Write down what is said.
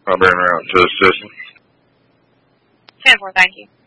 I'll be en route to assist him. 10-4, thank you.